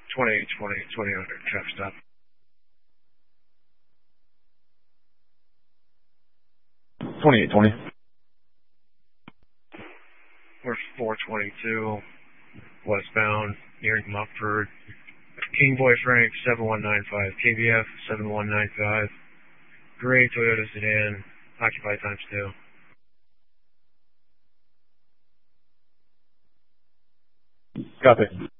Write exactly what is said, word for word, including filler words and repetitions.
twenty-eight twenty, twenty hundred, traffic stop. twenty-eight twenty. We're four twenty-two, westbound, nearing Mumford. King Boy Frank, seven one nine five, K B F, seven one nine five. Gray Toyota sedan, occupied times two. Copy.